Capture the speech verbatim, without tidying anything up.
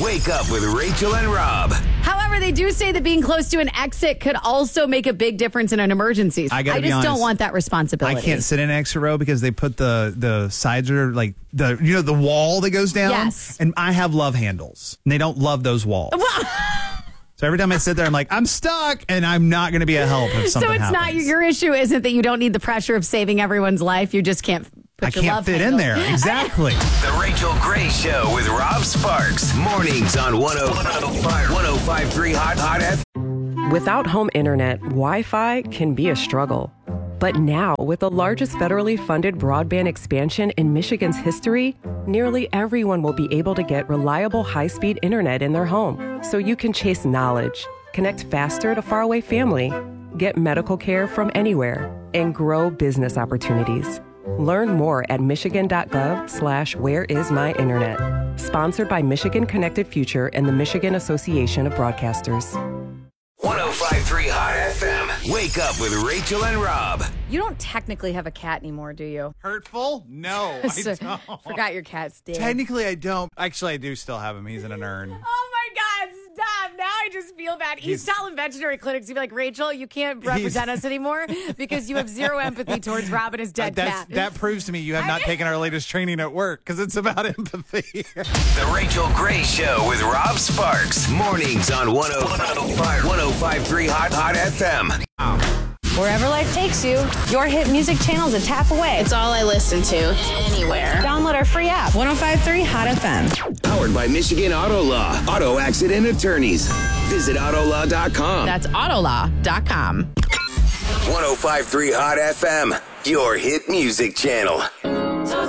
Wake up with Rachel and Rob. However, they do say that being close to an exit could also make a big difference in an emergency. I gotta I be just honest, don't want that responsibility. I can't sit in an extra row because they put the the sides are like the you know the wall that goes down. Yes. And I have love handles, and they don't love those walls. So every time I sit there, I'm like, I'm stuck, and I'm not going to be a help if something So it's happens. not your issue, isn't that you don't need the pressure of saving everyone's life? You just can't put I your can't love fit handle. in there. Exactly. The Rachel Gray Show with Rob Sparks. Mornings on one oh five point three Hot Hot F M. Without home internet, Wi-Fi can be a struggle. But now, with the largest federally funded broadband expansion in Michigan's history, nearly everyone will be able to get reliable high-speed internet in their home. So you can chase knowledge, connect faster to faraway family, get medical care from anywhere, and grow business opportunities. Learn more at michigan.gov slash where is my internet. Sponsored by Michigan Connected Future and the Michigan Association of Broadcasters. one oh five point three Hot F M. Wake up with Rachel and Rob. You don't technically have a cat anymore, do you? Hurtful? No, I So- don't. Forgot your cat's dead. Technically, I don't. Actually, I do still have him. He's in an urn. Oh my God, stop. Now I just feel bad. East He's- Talent Veterinary Clinics, you'd be like, Rachel, you can't represent us anymore because you have zero empathy towards Rob and his dead That's, cat. that proves to me you have not taken our latest training at work because it's about empathy. The Rachel Gray Show with Rob Sparks. Mornings on one oh five point three Hot Hot F M. Wherever life takes you, your hit music channel's a tap away. It's all I listen to, anywhere. Download our free app, one oh five point three Hot F M. Powered by Michigan Auto Law. Auto accident attorneys. Visit Auto Law dot com. That's Autolaw dot com. one oh five point three Hot F M. Your hit music channel.